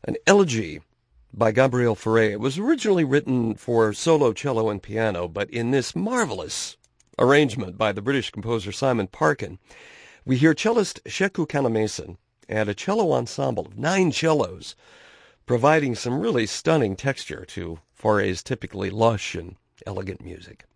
An elegy by Gabriel Fauré. It was originally written for solo cello and piano, but in this marvelous arrangement by the British composer Simon Parkin, we hear cellist Sheku Kannamason and a cello ensemble of 9 cellos, providing some really stunning texture to Fauré's typically lush and elegant music.